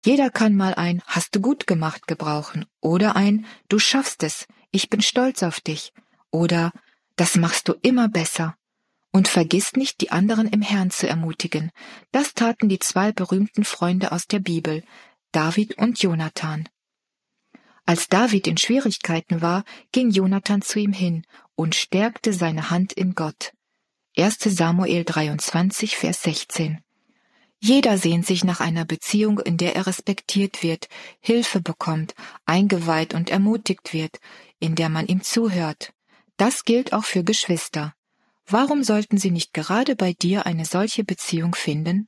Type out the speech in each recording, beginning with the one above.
Jeder kann mal ein »Hast du gut gemacht« gebrauchen oder ein »Du schaffst es, ich bin stolz auf dich« oder »Das machst du immer besser«. Und vergiss nicht, die anderen im Herrn zu ermutigen. Das taten die 2 berühmten Freunde aus der Bibel, David und Jonathan. Als David in Schwierigkeiten war, ging Jonathan zu ihm hin und stärkte seine Hand in Gott. 1. Samuel 23, Vers 16. Jeder sehnt sich nach einer Beziehung, in der er respektiert wird, Hilfe bekommt, eingeweiht und ermutigt wird, in der man ihm zuhört. Das gilt auch für Geschwister. Warum sollten sie nicht gerade bei dir eine solche Beziehung finden?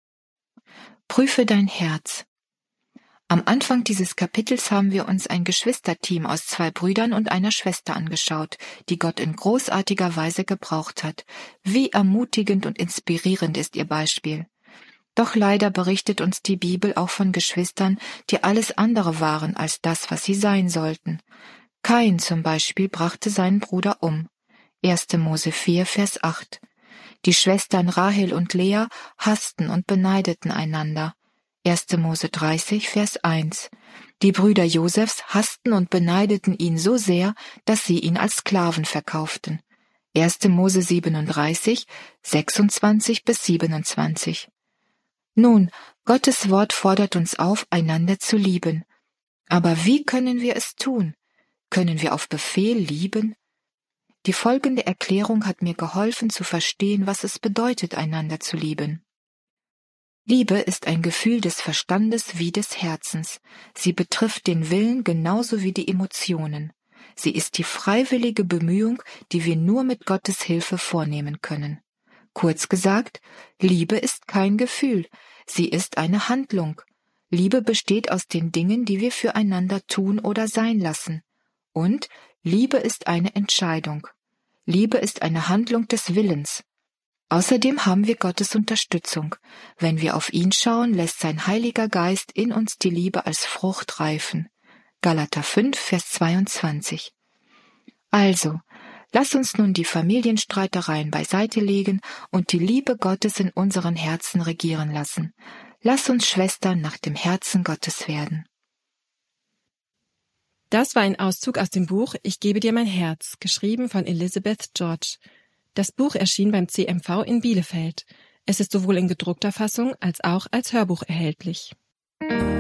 Prüfe dein Herz. Am Anfang dieses Kapitels haben wir uns ein Geschwisterteam aus 2 Brüdern und einer Schwester angeschaut, die Gott in großartiger Weise gebraucht hat. Wie ermutigend und inspirierend ist ihr Beispiel. Doch leider berichtet uns die Bibel auch von Geschwistern, die alles andere waren als das, was sie sein sollten. Kain zum Beispiel brachte seinen Bruder um. 1. Mose 4, Vers 8. Die Schwestern Rahel und Lea hassten und beneideten einander. 1. Mose 30, Vers 1. Die Brüder Josefs hassten und beneideten ihn so sehr, dass sie ihn als Sklaven verkauften. 1. Mose 37, 26 bis 27. Nun, Gottes Wort fordert uns auf, einander zu lieben. Aber wie können wir es tun? Können wir auf Befehl lieben? Die folgende Erklärung hat mir geholfen zu verstehen, was es bedeutet, einander zu lieben. Liebe ist ein Gefühl des Verstandes wie des Herzens. Sie betrifft den Willen genauso wie die Emotionen. Sie ist die freiwillige Bemühung, die wir nur mit Gottes Hilfe vornehmen können. Kurz gesagt, Liebe ist kein Gefühl, sie ist eine Handlung. Liebe besteht aus den Dingen, die wir füreinander tun oder sein lassen. Und Liebe ist eine Entscheidung. Liebe ist eine Handlung des Willens. Außerdem haben wir Gottes Unterstützung. Wenn wir auf ihn schauen, lässt sein Heiliger Geist in uns die Liebe als Frucht reifen. Galater 5, Vers 22. Also, lass uns nun die Familienstreitereien beiseite legen und die Liebe Gottes in unseren Herzen regieren lassen. Lass uns Schwestern nach dem Herzen Gottes werden. Das war ein Auszug aus dem Buch »Ich gebe dir mein Herz«, geschrieben von Elizabeth George. Das Buch erschien beim CMV in Bielefeld. Es ist sowohl in gedruckter Fassung als auch als Hörbuch erhältlich.